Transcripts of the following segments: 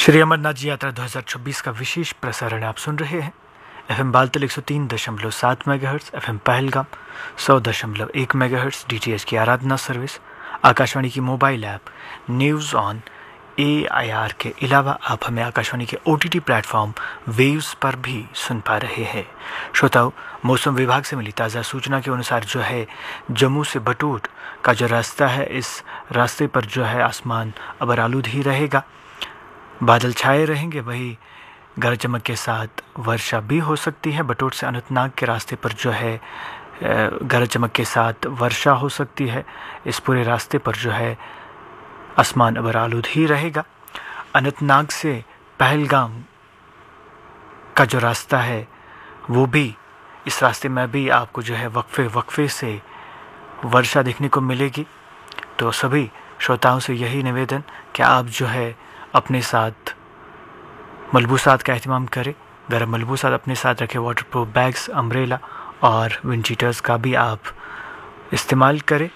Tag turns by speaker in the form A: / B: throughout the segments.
A: श्री अमरनाथ जी यात्रा 2026 का विशेष प्रसारण आप सुन रहे हैं। FM Baltal 103.7 megahertz, FM Pahalgam 100.1 megahertz, DTH की आराधना सर्विस, आकाशवाणी की mobile app news on AIR के अलावा आप हमें आकाशवाणी के OTT प्लेटफॉर्म वेव्स पर भी सुन पा रहे हैं। श्रोताओं, मौसम विभाग से मिली ताज़ा सूचना के अनुसार जो है जम्मू से बटूट का जो रास्ता है, इस रास्ते पर जो है आसमान अबर आलूद ही रहेगा, बादल छाए रहेंगे, वही गरज चमक के साथ वर्षा भी हो सकती है। बटोट से अनंतनाग के रास्ते पर जो है गरज चमक के साथ वर्षा हो सकती है। इस पूरे रास्ते पर जो है आसमान अबर आलूद ही रहेगा। अनंतनाग से पहलगाम का जो रास्ता है वो भी, इस रास्ते में भी आपको जो है वक्फे से वर्षा देखने को मिलेगी। तो सभी श्रोताओं से यही निवेदन कि आप जो है अपने साथ मलबूसात का एहतमाम करें, गर्म मलबूसात अपने साथ रखें, वाटरप्रूफ बैग्स, अम्ब्रेला और विंड चीटर्स का भी आप इस्तेमाल करें।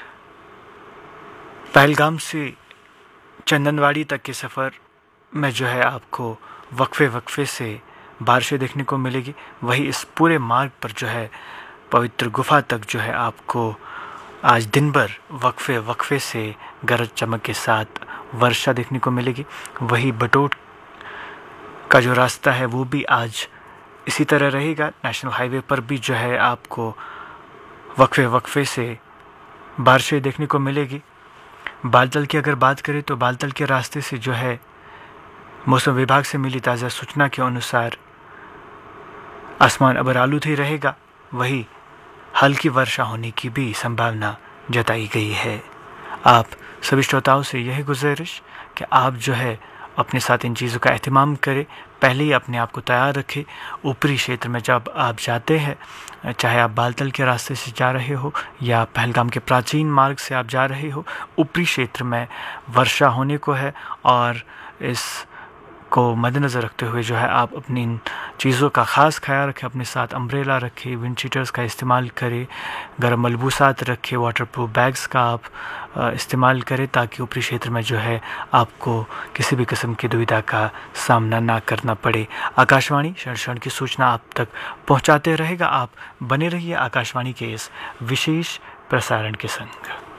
A: पहलगाम से चंदनवाड़ी तक के सफ़र में जो है आपको वक्फे से बारिशें देखने को मिलेगी। वही इस पूरे मार्ग पर जो है पवित्र गुफा तक जो है आपको आज दिन भर वक्फे से गरज चमक के साथ वर्षा देखने को मिलेगी। वही बटोट का जो रास्ता है वो भी आज इसी तरह रहेगा। नेशनल हाईवे पर भी जो है आपको वक्फे से बारिशें देखने को मिलेगी। बालतल की अगर बात करें तो बालतल के रास्ते से जो है मौसम विभाग से मिली ताज़ा सूचना के अनुसार आसमान अबर आलूद ही रहेगा। वही हल्की वर्षा होने की भी संभावना जताई गई है। आप सभी श्रोताओं से यही गुजारिश कि आप जो है अपने साथ इन चीज़ों का एहतमाम करें, पहले ही अपने आप को तैयार रखें। ऊपरी क्षेत्र में जब आप जाते हैं, चाहे आप बालतल के रास्ते से जा रहे हो या पहलगाम के प्राचीन मार्ग से आप जा रहे हो, ऊपरी क्षेत्र में वर्षा होने को है और इस को मद्देनज़र रखते हुए जो है आप अपनी इन चीज़ों का ख़ास ख्याल रखें। अपने साथ अम्ब्रेला रखें, विंड चीटर्स का इस्तेमाल करें, गर्म मलबूसात रखें, वाटरप्रूफ बैग्स का आप इस्तेमाल करें ताकि ऊपरी क्षेत्र में जो है आपको किसी भी किस्म की दुविधा का सामना ना करना पड़े। आकाशवाणी क्षण क्षण की सूचना आप तक पहुँचाते रहेगा। आप बने रहिए आकाशवाणी के इस विशेष प्रसारण के संग।